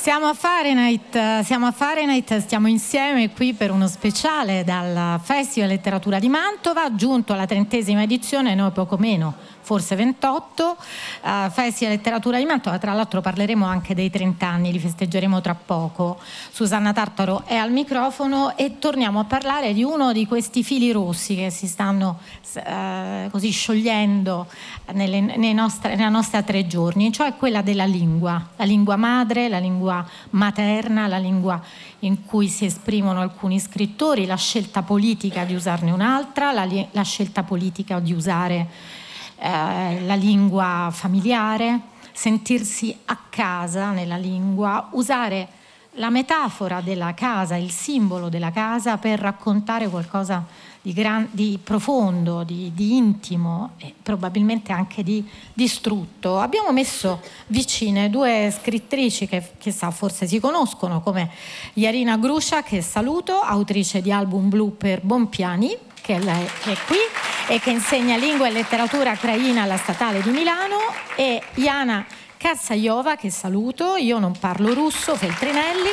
Siamo a Fahrenheit, stiamo insieme qui per uno speciale dal Festival Letteratura di Mantova, giunto alla 30ª edizione, noi poco meno, forse 28, Festival Letteratura di Mantova. Tra l'altro parleremo anche dei 30 anni, li festeggeremo tra poco. Susanna Tartaro è al microfono e torniamo a parlare di uno di questi fili rossi che si stanno così sciogliendo nella nostra 3 giorni, cioè quella della lingua, la lingua madre, la lingua materna, la lingua in cui si esprimono alcuni scrittori, la scelta politica di usarne un'altra, la scelta politica di usare la lingua familiare, sentirsi a casa nella lingua, usare la metafora della casa, il simbolo della casa per raccontare qualcosa di profondo, di intimo e probabilmente anche di distrutto. Abbiamo messo vicine 2 scrittrici che chissà forse si conoscono, come Jarina Gruša, che saluto, autrice di Album blu per Bompiani, che è qui e che insegna lingua e letteratura ucraina alla Statale di Milano, e Jana Karsajova, che saluto, io non parlo russo, Feltrinelli,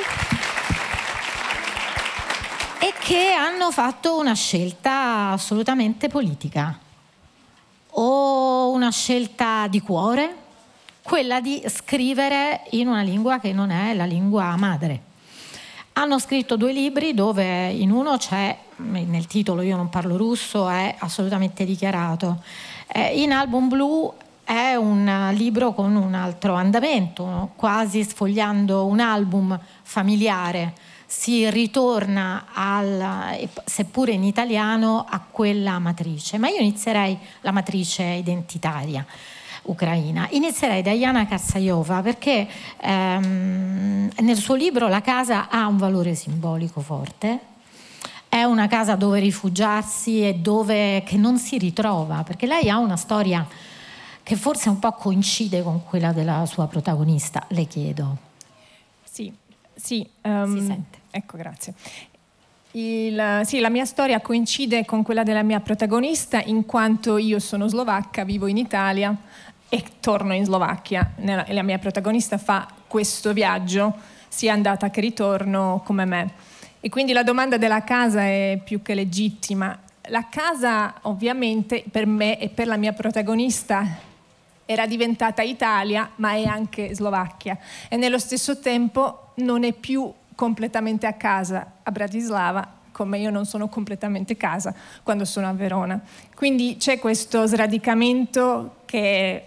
e che hanno fatto una scelta assolutamente politica o una scelta di cuore, quella di scrivere in una lingua che non è la lingua madre. Hanno scritto 2 libri dove in uno c'è, nel titolo Io non parlo russo, è assolutamente dichiarato. In Album blu è un libro con un altro andamento, quasi sfogliando un album familiare. Si ritorna seppure in italiano, a quella matrice. Ma io inizierei la matrice identitaria ucraina. Inizierei da Jana Karsajova perché nel suo libro la casa ha un valore simbolico forte. È una casa dove rifugiarsi e che non si ritrova, perché lei ha una storia che forse un po' coincide con quella della sua protagonista. Le chiedo. Sì. Si sente. Ecco, grazie. La mia storia coincide con quella della mia protagonista, in quanto io sono slovacca, vivo in Italia e torno in Slovacchia. La mia protagonista fa questo viaggio, sia andata che ritorno come me. E quindi la domanda della casa è più che legittima. La casa, ovviamente, per me e per la mia protagonista era diventata Italia, ma è anche Slovacchia. E nello stesso tempo non è più completamente a casa a Bratislava, come io non sono completamente a casa quando sono a Verona. Quindi c'è questo sradicamento che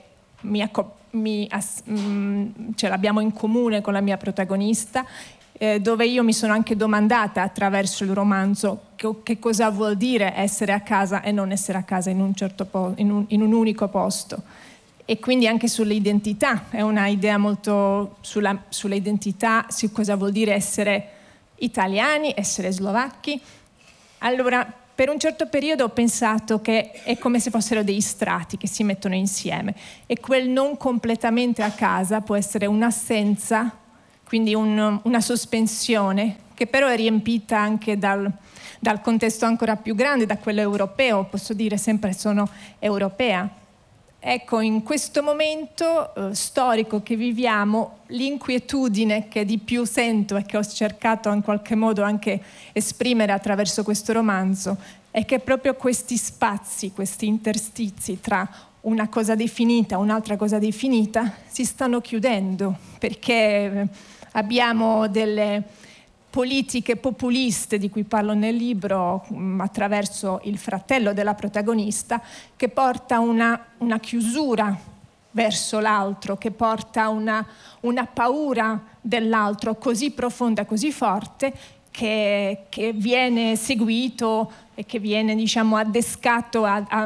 ce l'abbiamo in comune con la mia protagonista, dove io mi sono anche domandata attraverso il romanzo che cosa vuol dire essere a casa e non essere a casa in un unico posto. E quindi anche sull'identità, è una idea molto sull'identità, su cosa vuol dire essere italiani, essere slovacchi. Allora, per un certo periodo ho pensato che è come se fossero degli strati che si mettono insieme, e quel non completamente a casa può essere un'assenza, quindi una sospensione, che però è riempita anche dal contesto ancora più grande, da quello europeo. Posso dire sempre sono europea. Ecco, in questo momento storico che viviamo, l'inquietudine che di più sento e che ho cercato in qualche modo anche esprimere attraverso questo romanzo è che proprio questi spazi, questi interstizi tra una cosa definita e un'altra cosa definita si stanno chiudendo, perché abbiamo delle politiche populiste di cui parlo nel libro attraverso il fratello della protagonista, che porta una chiusura verso l'altro, che porta una paura dell'altro così profonda, così forte, che viene seguito e che viene, diciamo, addescato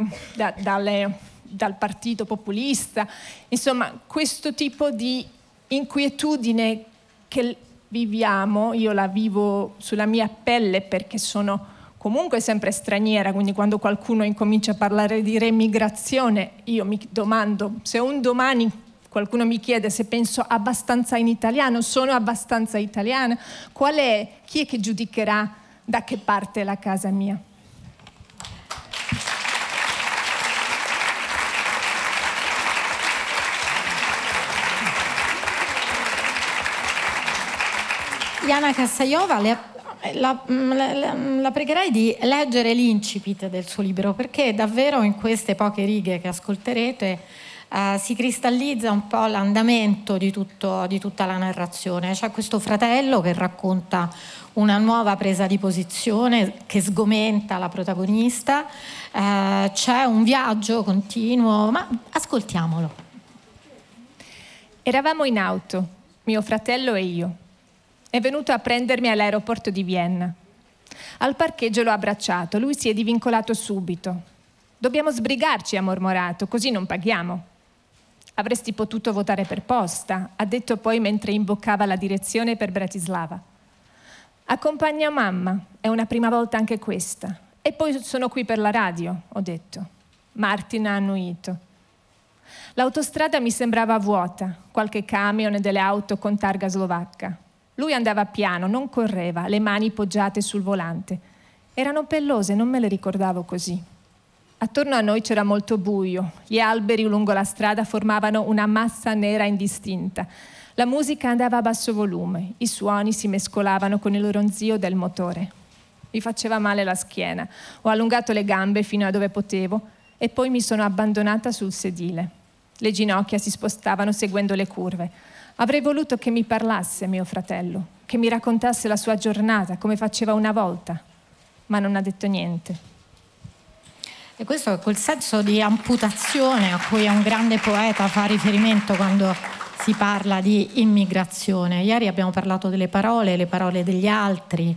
dal partito populista. Insomma, questo tipo di inquietudine che viviamo, io la vivo sulla mia pelle perché sono comunque sempre straniera, quindi quando qualcuno incomincia a parlare di remigrazione io mi domando, se un domani qualcuno mi chiede se penso abbastanza in italiano, sono abbastanza italiana, chi è che giudicherà da che parte è la casa mia? Jana Kassajova, la pregherei di leggere l'incipit del suo libro, perché davvero in queste poche righe che ascolterete si cristallizza un po' l'andamento di tutta la narrazione. C'è questo fratello che racconta una nuova presa di posizione che sgomenta la protagonista, c'è un viaggio continuo, ma ascoltiamolo. Eravamo in auto, mio fratello e io. È venuto a prendermi all'aeroporto di Vienna. Al parcheggio l'ho abbracciato, lui si è divincolato subito. Dobbiamo sbrigarci, ha mormorato, così non paghiamo. Avresti potuto votare per posta, ha detto poi mentre imboccava la direzione per Bratislava. Accompagna mamma, è una prima volta anche questa. E poi sono qui per la radio, ho detto. Martin ha annuito. L'autostrada mi sembrava vuota, qualche camion e delle auto con targa slovacca. Lui andava piano, non correva, le mani poggiate sul volante. Erano pellose, non me le ricordavo così. Attorno a noi c'era molto buio. Gli alberi lungo la strada formavano una massa nera indistinta. La musica andava a basso volume, i suoni si mescolavano con il ronzio del motore. Mi faceva male la schiena. Ho allungato le gambe fino a dove potevo e poi mi sono abbandonata sul sedile. Le ginocchia si spostavano seguendo le curve. Avrei voluto che mi parlasse mio fratello, che mi raccontasse la sua giornata, come faceva una volta, ma non ha detto niente. E questo è quel senso di amputazione a cui un grande poeta fa riferimento quando si parla di immigrazione. Ieri abbiamo parlato delle parole, le parole degli altri.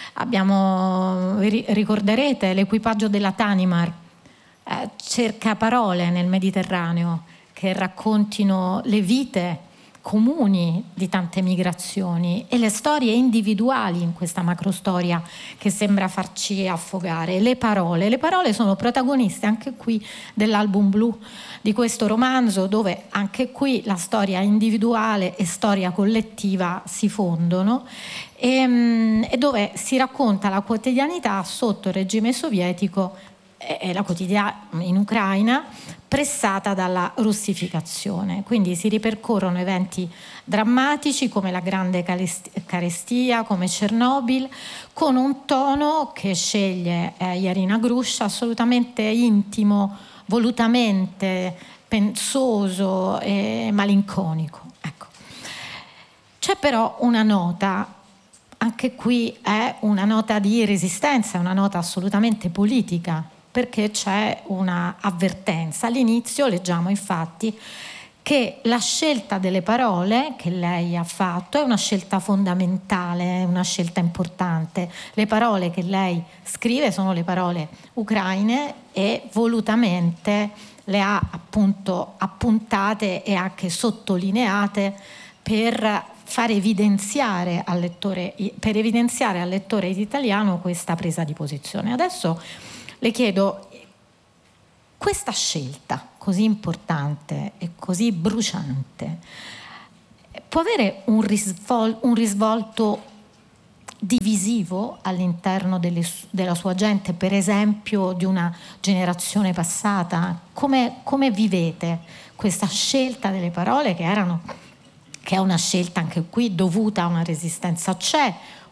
Ricorderete l'equipaggio della Tanimar, cerca parole nel Mediterraneo che raccontino le vite comuni di tante migrazioni e le storie individuali in questa macrostoria che sembra farci affogare. Le parole sono protagoniste anche qui dell'album blu di questo romanzo, dove anche qui la storia individuale e storia collettiva si fondono e dove si racconta la quotidianità sotto il regime sovietico e la quotidianità in Ucraina pressata dalla russificazione. Quindi si ripercorrono eventi drammatici come la grande carestia, come Chernobyl, con un tono che sceglie Jarina Grusha assolutamente intimo, volutamente pensoso e malinconico. Ecco. C'è però una nota, anche qui è una nota di resistenza, una nota assolutamente politica, perché c'è una avvertenza. All'inizio leggiamo infatti che la scelta delle parole che lei ha fatto è una scelta fondamentale, è una scelta importante. Le parole che lei scrive sono le parole ucraine e volutamente le ha appunto appuntate e anche sottolineate per far evidenziare al lettore italiano questa presa di posizione. Adesso le chiedo, questa scelta così importante e così bruciante può avere un risvolto divisivo all'interno della sua gente, per esempio di una generazione passata? Come vivete questa scelta delle parole che è una scelta anche qui dovuta a una resistenza? C'è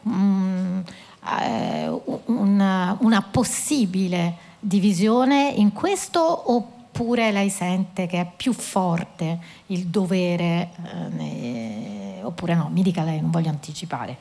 una possibile divisione in questo, oppure lei sente che è più forte il dovere, oppure no? Mi dica lei, non voglio anticipare.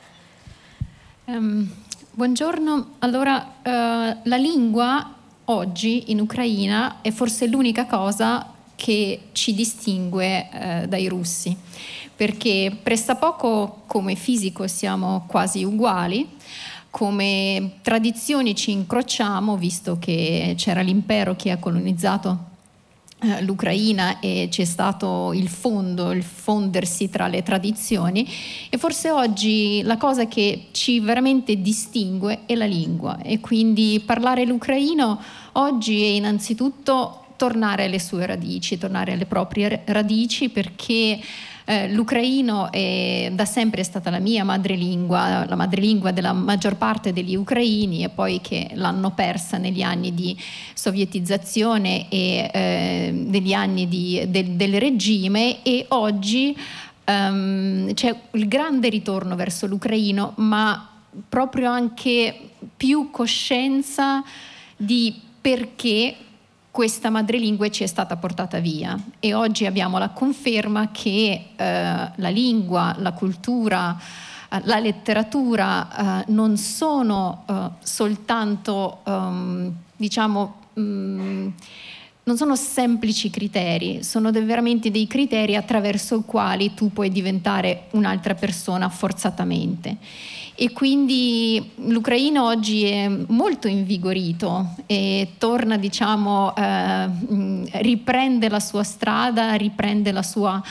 Buongiorno. Allora, la lingua oggi in Ucraina è forse l'unica cosa che ci distingue dai russi, perché pressappoco come fisico siamo quasi uguali, come tradizioni ci incrociamo, visto che c'era l'impero che ha colonizzato l'Ucraina e c'è stato il fondersi tra le tradizioni, e forse oggi la cosa che ci veramente distingue è la lingua, e quindi parlare l'ucraino oggi è innanzitutto tornare alle sue radici, tornare alle proprie radici, perché l'ucraino da sempre è stata la mia madrelingua, la madrelingua della maggior parte degli ucraini, e poi che l'hanno persa negli anni di sovietizzazione e degli anni del regime, e oggi c'è il grande ritorno verso l'ucraino, ma proprio anche più coscienza di perché questa madrelingua ci è stata portata via, e oggi abbiamo la conferma che la lingua, la cultura, la letteratura non sono soltanto non sono semplici criteri, sono veramente dei criteri attraverso i quali tu puoi diventare un'altra persona forzatamente. E quindi l'ucraino oggi è molto invigorito e torna, riprende la sua strada, riprende la sua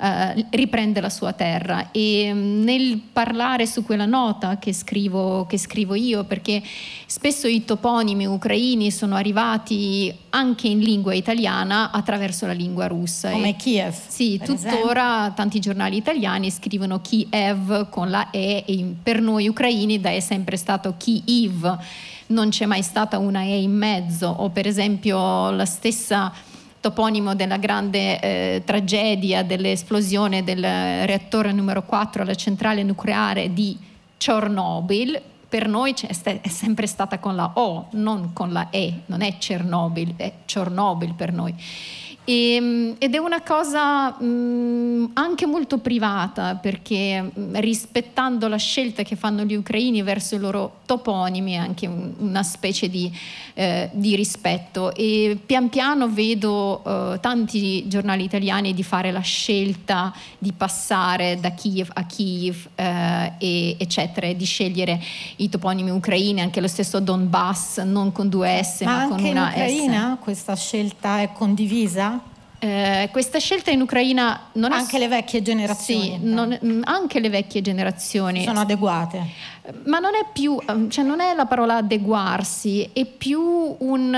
terra. E nel parlare su quella nota che scrivo io, perché spesso i toponimi ucraini sono arrivati anche in lingua italiana attraverso la lingua russa. Come Kiev. Sì, tuttora tanti giornali italiani scrivono Kiev con la E, e per noi ucraini è sempre stato Kyiv, non c'è mai stata una E in mezzo. O per esempio la stessa toponimo della grande tragedia dell'esplosione del reattore numero 4 alla centrale nucleare di Chernobyl, per noi è sempre stata con la O, non con la E, non è Chernobyl, è Chernobyl per noi. Ed è una cosa anche molto privata, perché rispettando la scelta che fanno gli ucraini verso i loro toponimi è anche una specie di rispetto. E pian piano vedo tanti giornali italiani di fare la scelta di passare da Kiev a Kiev eccetera, e di scegliere i toponimi ucraini, anche lo stesso Donbass non con 2 S ma con una S. Ma anche in Ucraina questa scelta è condivisa? Questa scelta in Ucraina non anche le vecchie generazioni? Sì, anche le vecchie generazioni sono adeguate, ma non è più, non è la parola adeguarsi, è più un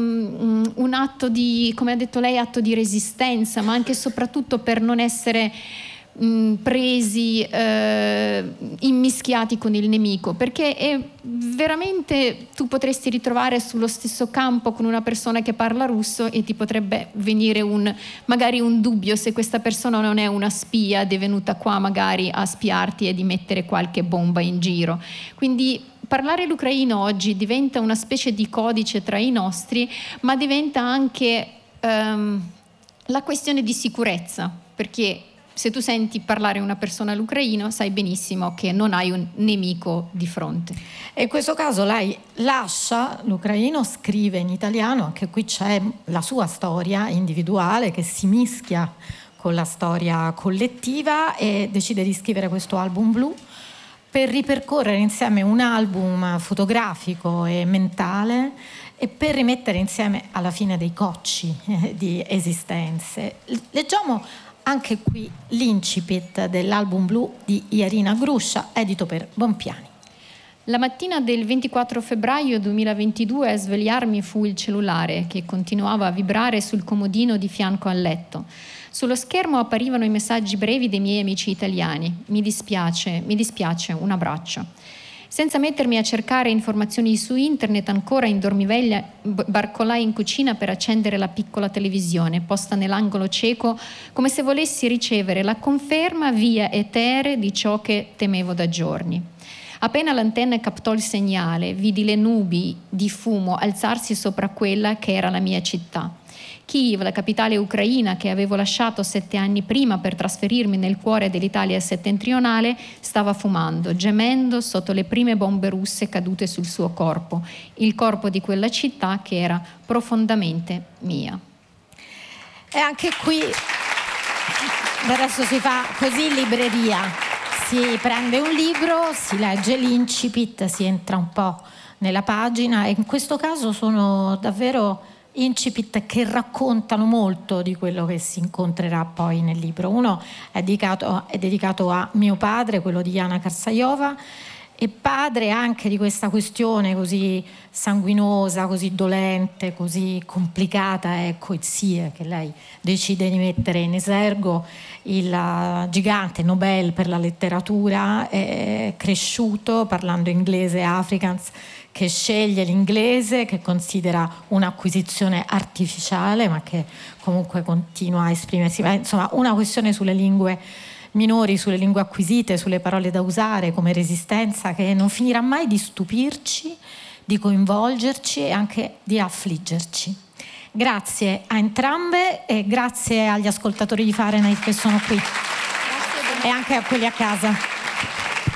atto di, come ha detto lei, atto di resistenza, ma anche e soprattutto per non essere presi, immischiati con il nemico, perché è veramente, tu potresti ritrovare sullo stesso campo con una persona che parla russo e ti potrebbe venire magari un dubbio se questa persona non è una spia ed è venuta qua magari a spiarti e di mettere qualche bomba in giro. Quindi parlare l'ucraino oggi diventa una specie di codice tra i nostri, ma diventa anche la questione di sicurezza, perché se tu senti parlare una persona l'ucraino sai benissimo che non hai un nemico di fronte. E in questo caso lei lascia l'ucraino, scrive in italiano, anche qui c'è la sua storia individuale che si mischia con la storia collettiva, e decide di scrivere questo album blu per ripercorrere insieme un album fotografico e mentale e per rimettere insieme alla fine dei cocci di esistenze. Leggiamo anche qui l'incipit dell'album blu di Irina Gruscia, edito per Bompiani. La mattina del 24 febbraio 2022 a svegliarmi fu il cellulare che continuava a vibrare sul comodino di fianco al letto. Sullo schermo apparivano i messaggi brevi dei miei amici italiani. Mi dispiace, un abbraccio. Senza mettermi a cercare informazioni su internet, ancora in dormiveglia, barcolai in cucina per accendere la piccola televisione, posta nell'angolo cieco, come se volessi ricevere la conferma via etere di ciò che temevo da giorni. Appena l'antenna captò il segnale, vidi le nubi di fumo alzarsi sopra quella che era la mia città. Kiev, la capitale ucraina che avevo lasciato 7 anni prima per trasferirmi nel cuore dell'Italia settentrionale, stava fumando, gemendo sotto le prime bombe russe cadute sul suo corpo, il corpo di quella città che era profondamente mia. E anche qui adesso si fa così in libreria, si prende un libro, si legge l'incipit, si entra un po' nella pagina, e in questo caso sono davvero incipit che raccontano molto di quello che si incontrerà poi nel libro. Uno è dedicato a mio padre, quello di Jana Karsajova, e padre anche di questa questione così sanguinosa, così dolente, così complicata, ecco, Coetzee, che lei decide di mettere in esergo, il gigante Nobel per la letteratura, è cresciuto parlando inglese afrikaans, che sceglie l'inglese, che considera un'acquisizione artificiale, ma che comunque continua a esprimersi. Insomma, una questione sulle lingue minori, sulle lingue acquisite, sulle parole da usare come resistenza, che non finirà mai di stupirci, di coinvolgerci e anche di affliggerci. Grazie a entrambe e grazie agli ascoltatori di Fahrenheit che sono qui e anche a quelli a casa.